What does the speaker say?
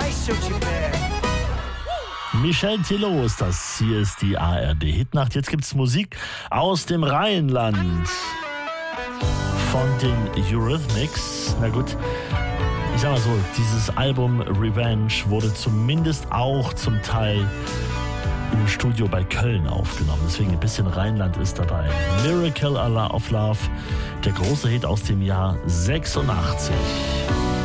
Michel Tello ist das. Hier ist die ARD Hitnacht. Jetzt gibt's Musik aus dem Rheinland von den Eurythmics. Na gut, ich sag mal so, dieses Album Revenge wurde zumindest auch zum Teil im Studio bei Köln aufgenommen. Deswegen ein bisschen Rheinland ist dabei. Miracle of Love, der große Hit aus dem Jahr 86.